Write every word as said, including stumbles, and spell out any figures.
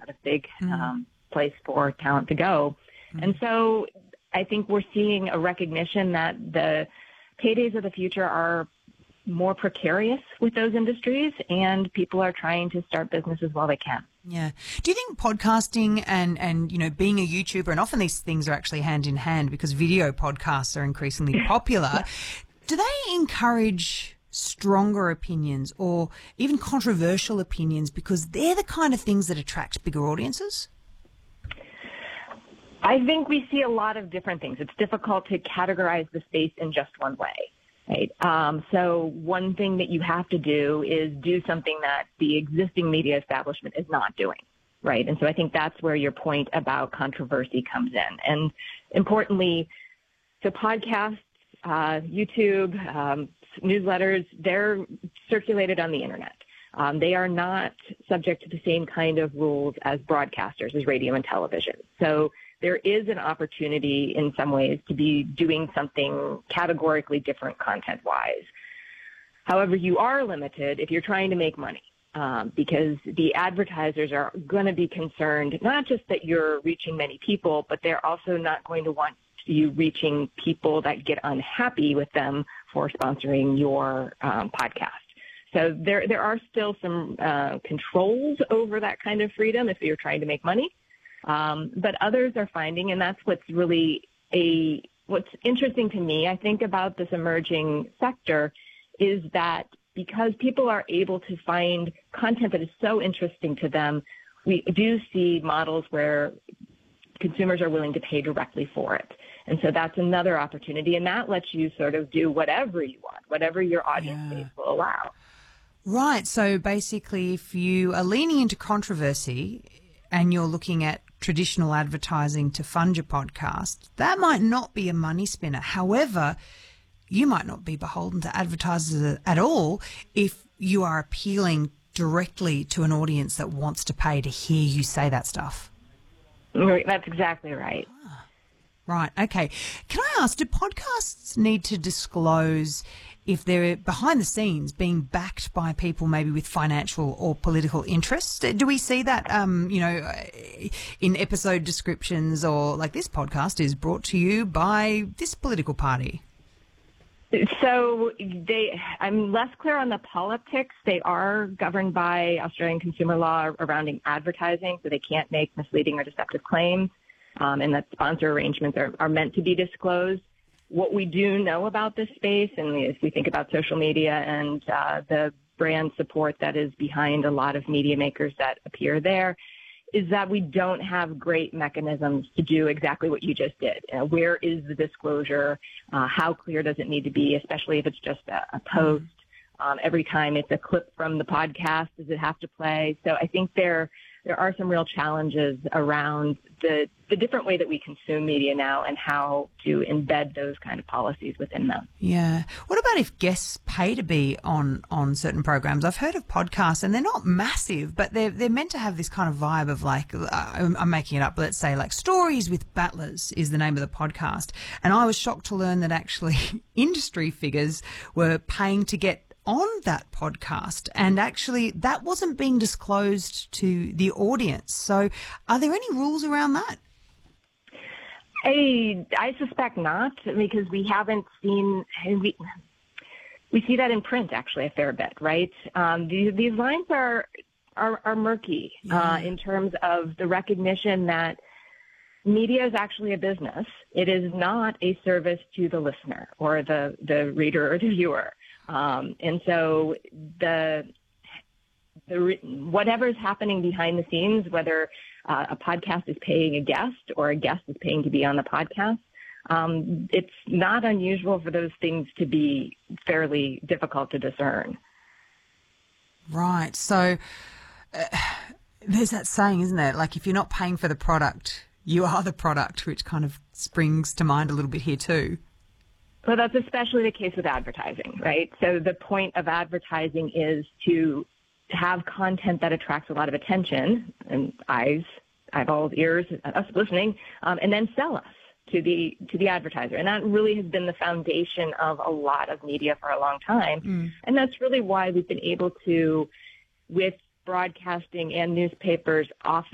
a big Mm. um, place for talent to go. Mm. And so I think we're seeing a recognition that the paydays of the future are more precarious with those industries, and people are trying to start businesses while they can. Yeah. Do you think podcasting and, and, you know, being a YouTuber, and often these things are actually hand in hand because video podcasts are increasingly popular, do they encourage stronger opinions or even controversial opinions because they're the kind of things that attract bigger audiences? I think we see a lot of different things. It's difficult to categorize the space in just one way, right? Um, so one thing that you have to do is do something that the existing media establishment is not doing, right? And so I think that's where your point about controversy comes in. And importantly, so podcasts, uh, YouTube, um, newsletters, they're circulated on the internet. Um, they are not subject to the same kind of rules as broadcasters, as radio and television. So there is an opportunity in some ways to be doing something categorically different content-wise. However, you are limited if you're trying to make money, um, because the advertisers are going to be concerned not just that you're reaching many people, but they're also not going to want you reaching people that get unhappy with them for sponsoring your um, podcast. So there, there are still some uh, controls over that kind of freedom if you're trying to make money. Um, but others are finding, and that's what's really a what's interesting to me, I think, about this emerging sector is that because people are able to find content that is so interesting to them, we do see models where consumers are willing to pay directly for it. And so that's another opportunity, and that lets you sort of do whatever you want, whatever your audience Yeah. base will allow. Right. So basically, if you are leaning into controversy and you're looking at traditional advertising to fund your podcast, that might not be a money spinner. However, you might not be beholden to advertisers at all if you are appealing directly to an audience that wants to pay to hear you say that stuff. That's exactly right. Right. Okay. Can I ask, do podcasts need to disclose if they're behind the scenes being backed by people maybe with financial or political interests? Do we see that, um, you know, in episode descriptions, or like this podcast is brought to you by this political party? So they, I'm less clear on the politics. They are governed by Australian consumer law surrounding advertising, so they can't make misleading or deceptive claims, um, and that sponsor arrangements are, are meant to be disclosed. What we do know about this space, and if we think about social media and uh, the brand support that is behind a lot of media makers that appear there, is that we don't have great mechanisms to do exactly what you just did. Uh, where is the disclosure? Uh, how clear does it need to be, especially if it's just a, a post? Um, every time it's a clip from the podcast, does it have to play? So I think there there are some real challenges around the, the different way that we consume media now and how to embed those kind of policies within them. Yeah. What about if guests pay to be on, on certain programs? I've heard of podcasts, and they're not massive, but they're, they're meant to have this kind of vibe of like, uh, I'm, I'm making it up, let's say like Stories with Battlers is the name of the podcast. And I was shocked to learn that actually industry figures were paying to get on that podcast, and actually that wasn't being disclosed to the audience. So are there any rules around that? I, I suspect not, because we haven't seen, we, we see that in print actually a fair bit, right? Um, these, these lines are, are, are murky Yeah. uh, in terms of the recognition that media is actually a business. It is not a service to the listener or the, the reader or the viewer. Um, and so the, the whatever's happening behind the scenes, whether uh, a podcast is paying a guest or a guest is paying to be on the podcast, um, it's not unusual for those things to be fairly difficult to discern. Right. So uh, there's that saying, isn't there? Like, if you're not paying for the product, you are the product, which kind of springs to mind a little bit here too. Well, that's especially the case with advertising, right? So the point of advertising is to have content that attracts a lot of attention and eyes, eyeballs, ears, us listening, um, and then sell us to the to the advertiser. And that really has been the foundation of a lot of media for a long time. Mm. And that's really why we've been able to, with broadcasting and newspapers, often